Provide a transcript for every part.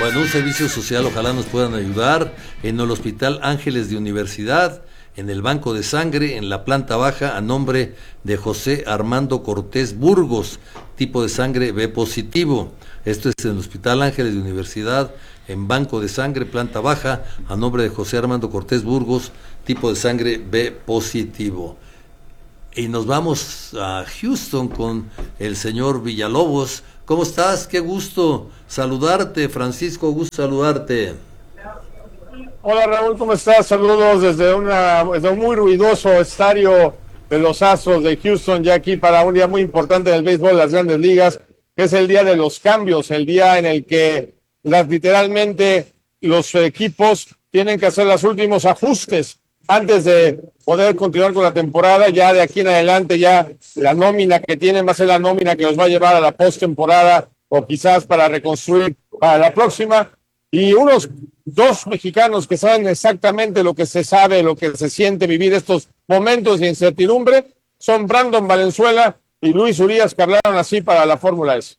Bueno, un servicio social, ojalá nos puedan ayudar en el Hospital Ángeles de Universidad, en el Banco de Sangre, en la planta baja, a nombre de José Armando Cortés Burgos, tipo de sangre B positivo. Esto es en el Hospital Ángeles de Universidad, en Banco de Sangre, planta baja, a nombre de José Armando Cortés Burgos, tipo de sangre B positivo. Y nos vamos a Houston con el señor Villalobos. ¿Cómo estás? Qué gusto saludarte, Francisco, gusto saludarte. Hola Raúl, ¿cómo estás? Saludos desde un muy ruidoso estadio de los Astros de Houston, ya aquí para un día muy importante del béisbol de las Grandes Ligas, que es el día de los cambios, el día en el que literalmente los equipos tienen que hacer los últimos ajustes antes de poder continuar con la temporada. Ya de aquí en adelante, ya la nómina que tienen va a ser la nómina que los va a llevar a la postemporada o quizás para reconstruir para la próxima. Y unos dos mexicanos que saben exactamente lo que se sabe, lo que se siente vivir estos momentos de incertidumbre son Brandon Valenzuela y Luis Urias, que hablaron así para la Fórmula S.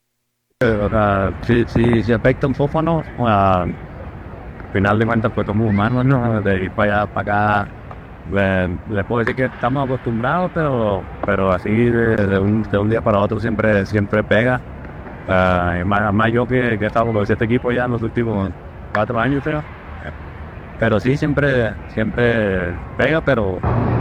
Sí afecta un poco, ¿no? Al final de cuentas, pues como humanos, ¿no? De ir para allá, para acá, les puedo decir que estamos acostumbrados, pero así de un día para otro siempre pega. Más yo que he estado con este equipo ya en los últimos 4 años, creo. Pero sí, siempre pega, pero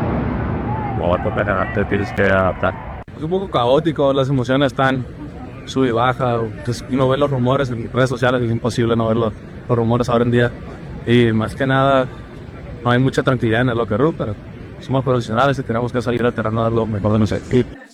te tienes que adaptar. Es un poco caótico, las emociones están sube y baja. Entonces, uno ve los rumores en redes sociales, es imposible no ver los rumores ahora en día. Y más que nada, no hay mucha tranquilidad en el locker room, pero somos profesionales y tenemos que salir al terreno a dar lo mejor de nosotros.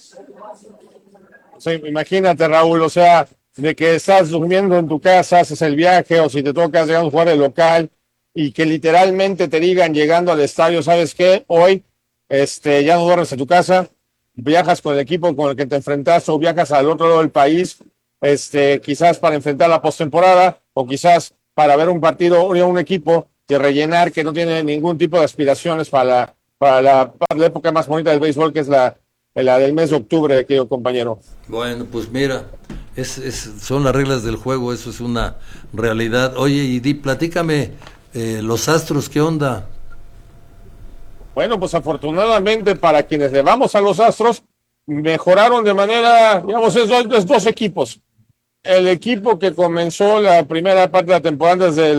Sí, imagínate, Raúl, o sea, de que estás durmiendo en tu casa, haces el viaje, o si te tocas llegar a jugar el local, y que literalmente te digan llegando al estadio, ¿sabes qué? Hoy ya no duermes en tu casa, viajas con el equipo con el que te enfrentas, o viajas al otro lado del país, quizás para enfrentar la postemporada, o quizás para ver un partido o un equipo que rellenar, que no tiene ningún tipo de aspiraciones para la época más bonita del béisbol, que es la del mes de octubre, querido compañero. Bueno, pues mira, son las reglas del juego, eso es una realidad. Oye, y platícame, los Astros, ¿qué onda? Bueno, pues afortunadamente para quienes le vamos a los Astros, mejoraron de manera, digamos, es dos equipos. El equipo que comenzó la primera parte de la temporada desde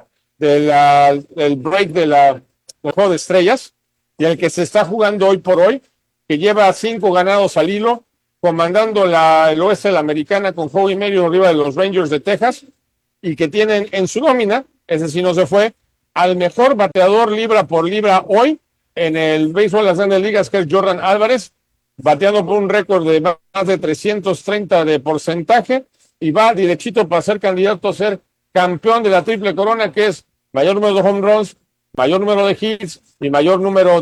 el break del Juego de Estrellas, y el que se está jugando hoy por hoy, que lleva 5 ganados al hilo, comandando el oeste de la Americana con juego y medio arriba de los Rangers de Texas, y que tienen en su nómina, ese sí no se fue, al mejor bateador libra por libra hoy en el béisbol de las Grandes Ligas, que es Jordan Álvarez, bateando por un récord de más de 330 de porcentaje, y va derechito para ser candidato a ser campeón de la triple corona, que es mayor número de home runs, mayor número de hits y mayor número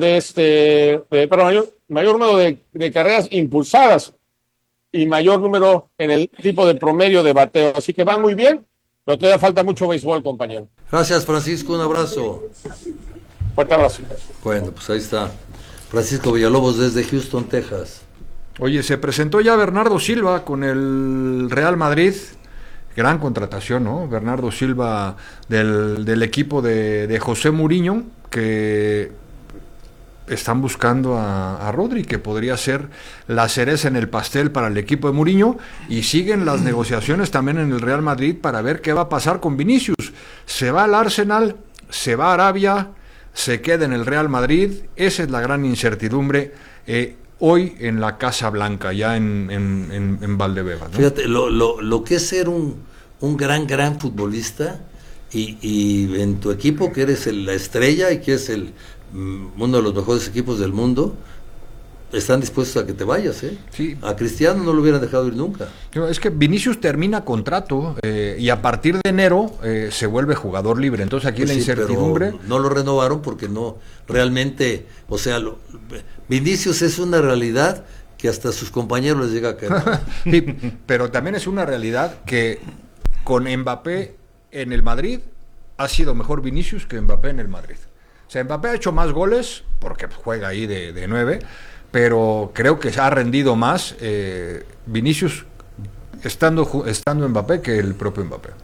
mayor número de carreras impulsadas y mayor número en el tipo de promedio de bateo. Así que van muy bien, pero todavía falta mucho béisbol, compañero. Gracias, Francisco, un abrazo. Fuerte abrazo. Bueno, pues ahí está Francisco Villalobos desde Houston, Texas. Oye, se presentó ya Bernardo Silva con el Real Madrid. Gran contratación, ¿no? Bernardo Silva del equipo de José Mourinho, que están buscando a Rodri, que podría ser la cereza en el pastel para el equipo de Mourinho, y siguen las negociaciones también en el Real Madrid para ver qué va a pasar con Vinicius. Se va al Arsenal, se va a Arabia, se queda en el Real Madrid. Esa es la gran incertidumbre hoy en la Casa Blanca, ya en Valdebebas, ¿no? Fíjate, lo que es ser un gran futbolista, y en tu equipo, que eres la estrella y que es uno de los mejores equipos del mundo, están dispuestos a que te vayas, ¿eh? Sí. A Cristiano no lo hubieran dejado ir nunca. Es que Vinicius termina contrato y a partir de enero se vuelve jugador libre. Entonces aquí pues la incertidumbre. Pero no lo renovaron porque no realmente, o sea, Vinicius es una realidad que hasta a sus compañeros les llega a caer. Sí, pero también es una realidad que con Mbappé en el Madrid ha sido mejor Vinicius que Mbappé en el Madrid. O sea, Mbappé ha hecho más goles porque juega ahí de 9, pero creo que se ha rendido más Vinicius estando Mbappé que el propio Mbappé.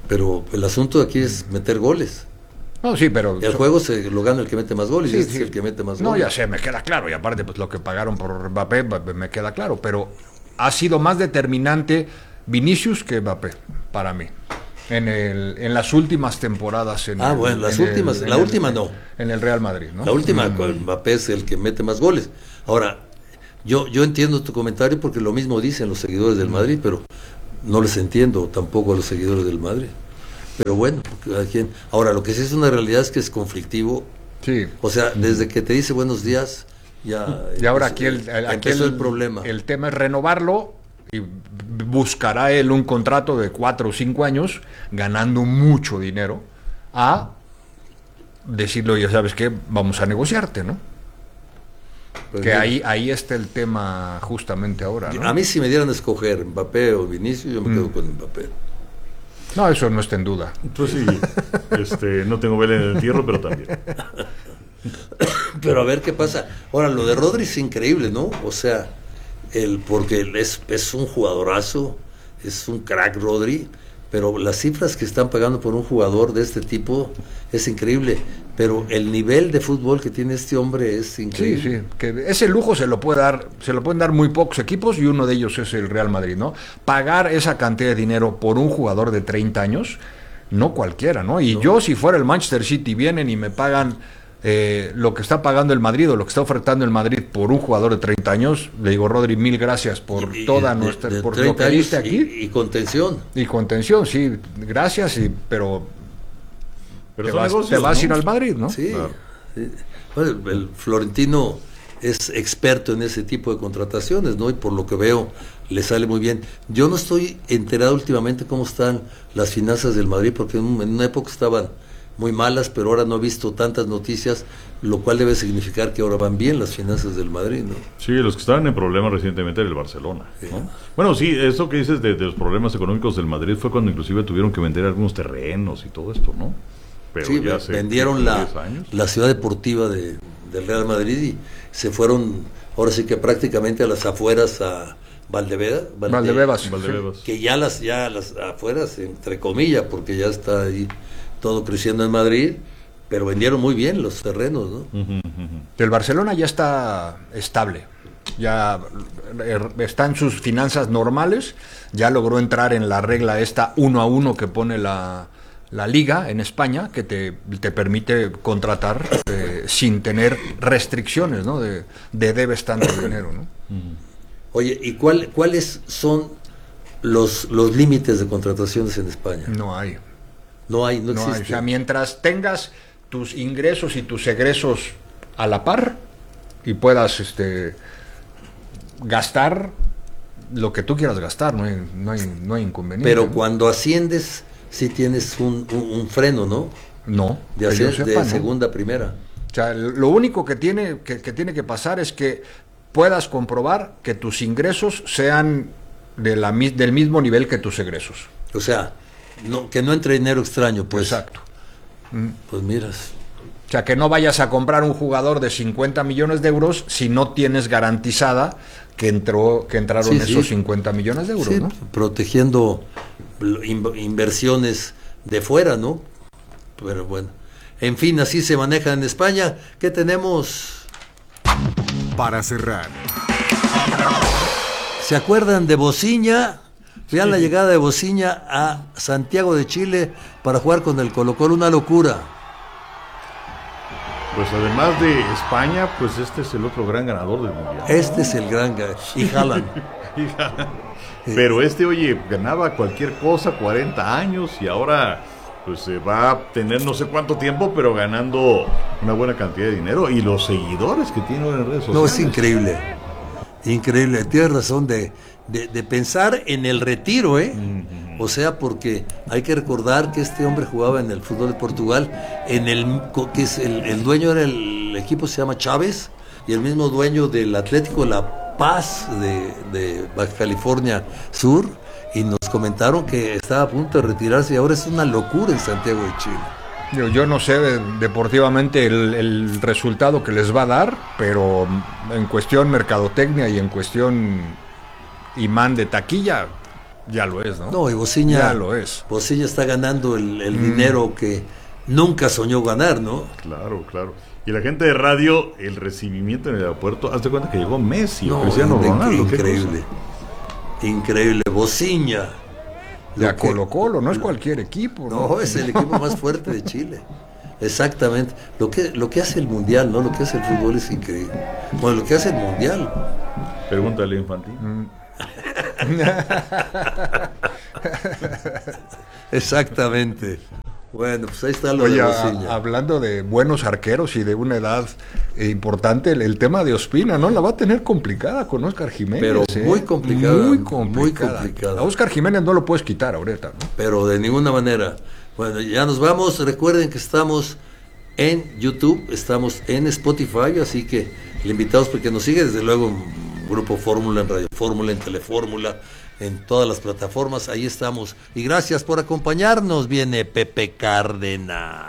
Pero el asunto aquí es meter goles. No, sí, pero... El juego lo gana el que mete más goles, Sí, y este sí. es el que mete más No, goles. ya sé, me queda claro. Y aparte, pues lo que pagaron por Mbappé, me queda claro. Pero ha sido más determinante Vinicius que Mbappé, para mí. En las últimas temporadas. Bueno, las últimas. La última no. En el Real Madrid, ¿no? La última, con Mbappé es el que mete más goles. Ahora, yo entiendo tu comentario porque lo mismo dicen los seguidores del Madrid, pero no les entiendo tampoco a los seguidores del Madrid. Pero bueno, cada quien. Ahora, lo que sí es una realidad es que es conflictivo. Sí. O sea, desde que te dice buenos días, ya. Y ahora aquí empezó el problema. El tema es renovarlo y buscará él un contrato de 4 o 5 años ganando mucho dinero a decirle, ya sabes qué, vamos a negociarte, ¿no? Pues que mira, ahí está el tema justamente ahora, ¿no? a mí si me dieran a escoger Mbappé o Vinicius, yo me quedo con Mbappé. No, eso no está en duda. Pues sí, no tengo vela en el entierro, pero también. Pero a ver qué pasa. Ahora, lo de Rodri es increíble, ¿no? O sea, porque es un jugadorazo, es un crack Rodri, pero las cifras que están pagando por un jugador de este tipo es increíble. Pero el nivel de fútbol que tiene este hombre es increíble. Sí, sí, que ese lujo se lo pueden dar muy pocos equipos y uno de ellos es el Real Madrid, ¿no? Pagar esa cantidad de dinero por un jugador de 30 años, no cualquiera, ¿no? Y yo, si fuera el Manchester City, vienen y me pagan lo que está pagando el Madrid o lo que está ofertando el Madrid por un jugador de 30 años, le digo, Rodri, mil gracias por toda nuestra, por lo que diste aquí. Y contención. Y contención, sí, gracias, pero te son negocios, vas a ir ¿no? al Madrid, ¿no? Sí. Claro. Sí. Bueno, el Florentino es experto en ese tipo de contrataciones, ¿no? Y por lo que veo, le sale muy bien. Yo no estoy enterado últimamente cómo están las finanzas del Madrid, porque en una época estaban muy malas, pero ahora no he visto tantas noticias, lo cual debe significar que ahora van bien las finanzas del Madrid, ¿no? Sí, los que estaban en problemas recientemente era el Barcelona, ¿no? Bueno, sí, eso que dices de los problemas económicos del Madrid fue cuando inclusive tuvieron que vender algunos terrenos y todo esto, ¿no? Pero Sí, ya hace vendieron 10 años. la ciudad deportiva del Real Madrid y se fueron, ahora sí que prácticamente a las afueras a Valdebebas. Valdebebas. que ya las afueras, entre comillas, porque ya está ahí todo creciendo en Madrid, pero vendieron muy bien los terrenos, ¿no? Ujú, ujú. El Barcelona ya está estable, ya está en sus finanzas normales, ya logró entrar en la regla esta 1-1 que pone la Liga en España, que te permite contratar sin tener restricciones, ¿no? De debes tanto dinero, ¿no? Oye, ¿y cuáles son los límites de contrataciones en España? No hay. No hay, No hay. existe. O sea, mientras tengas tus ingresos y tus egresos a la par y puedas gastar lo que tú quieras gastar, no hay inconveniente. Pero ¿no? cuando asciendes, sí tienes un freno, ¿no? No, De, que yo ascen- sepa, de no. segunda a primera. O sea, lo único que tiene que pasar es que puedas comprobar que tus ingresos sean del mismo nivel que tus egresos. O sea, que no entre dinero extraño, pues. Exacto. Pues miras. O sea, que no vayas a comprar un jugador de 50 millones de euros si no tienes garantizada que entraron Sí, sí. esos 50 millones de euros, Sí, ¿no? protegiendo inversiones de fuera, ¿no? Pero bueno. En fin, así se maneja en España. ¿Qué tenemos? Para cerrar, ¿Se acuerdan de Bociña? Vean la llegada de Bociña a Santiago de Chile para jugar con el Colo-Colo, una locura. Pues además de España, pues este es el otro gran ganador del mundial. Este es el gran... Y Haaland. Pero oye, ganaba cualquier cosa, 40 años, y ahora pues va a tener no sé cuánto tiempo, pero ganando una buena cantidad de dinero, y los seguidores que tiene en redes sociales. No, es increíble. Increíble. Tienes razón de pensar en el retiro, ¿eh? O sea, porque hay que recordar que este hombre jugaba en el fútbol de Portugal, que es el dueño era el equipo, se llama Chávez, y el mismo dueño del Atlético La Paz de Baja California Sur, y nos comentaron que estaba a punto de retirarse y ahora es una locura en Santiago de Chile. Yo no sé deportivamente el resultado que les va a dar, pero en cuestión mercadotecnia y en cuestión imán de taquilla, Ya lo es, ¿no? No, y Bociña, Ya lo es. Bociña está ganando el dinero que nunca soñó ganar, ¿no? Claro, claro. Y la gente de radio, el recibimiento en el aeropuerto, hazte cuenta que llegó Messi o No, Cristiano Ronaldo. qué increíble. Increíble. Bociña. Ya Lo que- Colo-Colo, no es cualquier equipo, ¿no? No, es el equipo más fuerte de Chile. Exactamente. Lo que hace el Mundial, ¿no? Lo que hace el fútbol es increíble. Bueno, lo que hace el Mundial. cosa. Pregúntale, Infantil. Exactamente. Bueno, pues ahí está lo Oye, de Bociña. hablando de buenos arqueros y de una edad importante, el tema de Ospina, ¿no? La va a tener complicada con Óscar Jiménez. Pero muy complicada, Muy muy complicada. complicada. A Óscar Jiménez no lo puedes quitar ahorita, ¿no? Pero de ninguna manera. Bueno, ya nos vamos. Recuerden que estamos en YouTube, estamos en Spotify, así que le invitamos porque nos sigue desde luego en Grupo Fórmula, en Radio Fórmula, en Telefórmula, en todas las plataformas, ahí estamos. Y gracias por acompañarnos. Viene Pepe Cárdenas.